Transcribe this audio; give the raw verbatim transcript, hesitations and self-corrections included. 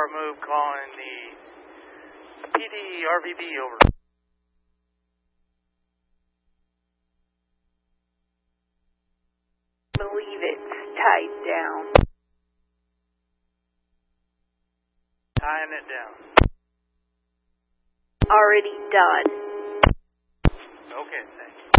hour move, calling the P D R V B over. Believe it's tied down. Tying it down. Already done. Okay, thanks.